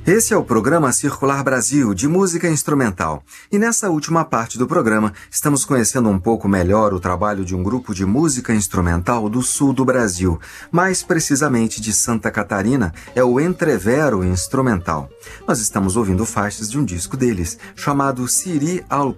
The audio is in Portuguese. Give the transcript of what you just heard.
Esse é o programa Circular Brasil, de música instrumental. E nessa última parte do programa, estamos conhecendo um pouco melhor o trabalho de um grupo de música instrumental do sul do Brasil. Mais precisamente de Santa Catarina, é o Entrevero Instrumental. Nós estamos ouvindo faixas de um disco deles, chamado Siri ao